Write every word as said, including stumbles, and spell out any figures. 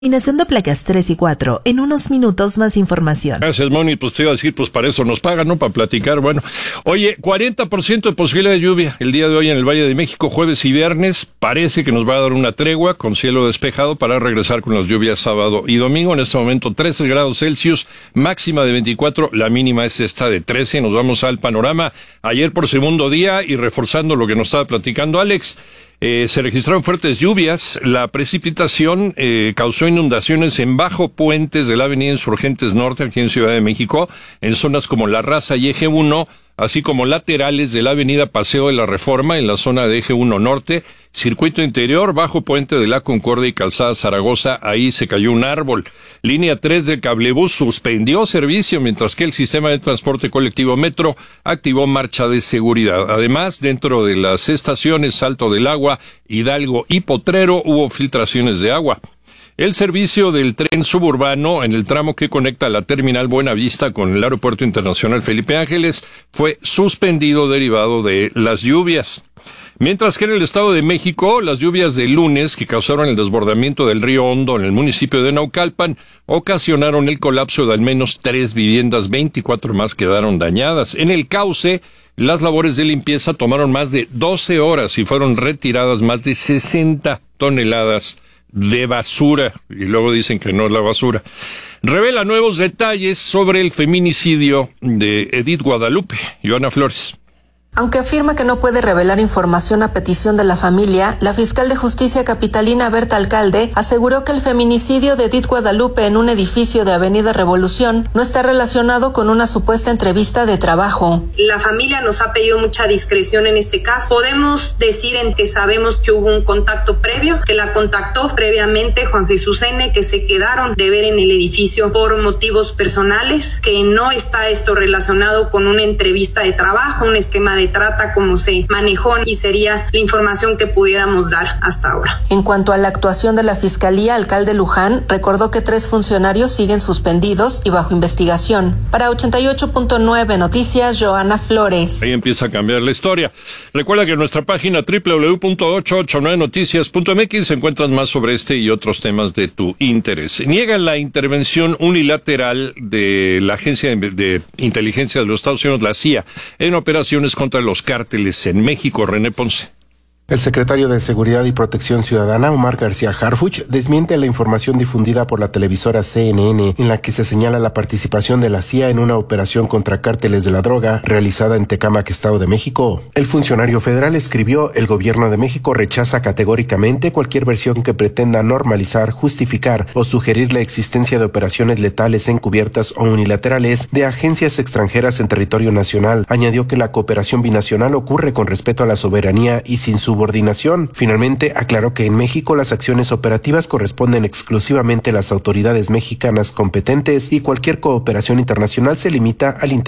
Combinación de placas tres y cuatro. En unos minutos más información. Gracias, Moni. Pues te iba a decir, pues para eso nos pagan, ¿no? Para platicar. Bueno, oye, cuarenta por ciento de posibilidad de lluvia el día de hoy en el Valle de México, jueves y viernes. Parece que nos va a dar una tregua con cielo despejado para regresar con las lluvias sábado y domingo. En este momento trece grados Celsius, máxima de veinticuatro, la mínima es esta de trece. Nos vamos al panorama. Ayer por segundo día y reforzando lo que nos estaba platicando Alex, Eh, se registraron fuertes lluvias. La precipitación eh, causó inundaciones en bajo puentes de la avenida Insurgentes Norte, aquí en Ciudad de México, en zonas como La Raza y Eje uno, así como laterales de la avenida Paseo de la Reforma, en la zona de Eje uno Norte, circuito interior, bajo puente de la Concordia y calzada Zaragoza, ahí se cayó un árbol. Línea tres del cablebús suspendió servicio, mientras que el sistema de transporte colectivo Metro activó marcha de seguridad. Además, dentro de las estaciones Salto del Agua, Hidalgo y Potrero hubo filtraciones de agua. El servicio del tren suburbano en el tramo que conecta la terminal Buenavista con el Aeropuerto Internacional Felipe Ángeles fue suspendido derivado de las lluvias. Mientras que en el Estado de México, las lluvias de lunes que causaron el desbordamiento del río Hondo en el municipio de Naucalpan ocasionaron el colapso de al menos tres viviendas, veinticuatro más quedaron dañadas. En el cauce, las labores de limpieza tomaron más de doce horas y fueron retiradas más de sesenta toneladas de basura, y luego dicen que no es la basura. Revela nuevos detalles sobre el feminicidio de Edith Guadalupe. Joana Flores. Aunque afirma que no puede revelar información a petición de la familia, la fiscal de justicia capitalina Berta Alcalde aseguró que el feminicidio de Edith Guadalupe en un edificio de Avenida Revolución no está relacionado con una supuesta entrevista de trabajo. La familia nos ha pedido mucha discreción en este caso. Podemos decir en que sabemos que hubo un contacto previo, que la contactó previamente Juan Jesús N., que se quedaron de ver en el edificio por motivos personales, que no está esto relacionado con una entrevista de trabajo, un esquema de de trata como se manejó, y sería la información que pudiéramos dar hasta ahora. En cuanto a la actuación de la Fiscalía, alcalde Luján recordó que tres funcionarios siguen suspendidos y bajo investigación. Para ochenta y ocho punto nueve Noticias, Joana Flores. Ahí empieza a cambiar la historia. Recuerda que en nuestra página doble u doble u doble u punto ochocientos ochenta y nueve noticias punto m x encuentras más sobre este y otros temas de tu interés. Niegan la intervención unilateral de la Agencia de, de Inteligencia de los Estados Unidos, la C I A, en operaciones contra los cárteles en México. René Ponce. El secretario de Seguridad y Protección Ciudadana, Omar García Harfuch, desmiente la información difundida por la televisora C N N en la que se señala la participación de la C I A en una operación contra cárteles de la droga realizada en Tecámac, Estado de México. El funcionario federal escribió: el gobierno de México rechaza categóricamente cualquier versión que pretenda normalizar, justificar o sugerir la existencia de operaciones letales encubiertas o unilaterales de agencias extranjeras en territorio nacional. Añadió que la cooperación binacional ocurre con respeto a la soberanía y sin subordinación. Finalmente, aclaró que en México las acciones operativas corresponden exclusivamente a las autoridades mexicanas competentes y cualquier cooperación internacional se limita al interés